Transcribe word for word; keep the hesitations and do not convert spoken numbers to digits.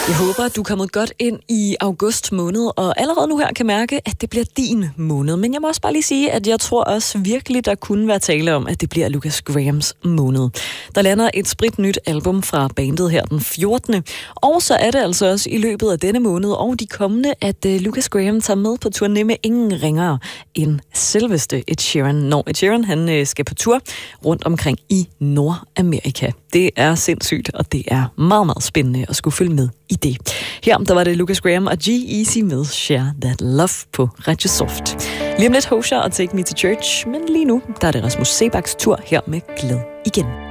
Jeg håber, at du er kommet godt ind i august måned, og allerede nu her kan mærke, at det bliver din måned. Men jeg må også bare lige sige, at jeg tror også virkelig, der kunne være tale om, at det bliver Lukas Grahams måned. Der lander et spritnyt album fra bandet her den fjortende Og så er det altså også i løbet af denne måned og de kommende, at uh, Lukas Graham tager med på turné med ingen ringere end selveste Ed Sheeran. Når Ed Sheeran han, uh, skal på tur rundt omkring i Nordamerika. Det er sindssygt, og det er meget, meget spændende at skulle følge med i det. Her der var det Lukas Graham og G-Eazy med Share That Love på Radio Soft. Lige om lidt Hosher og Take Me to Church, men lige nu der er det Rasmus Sebaks tur her med Glæd igen.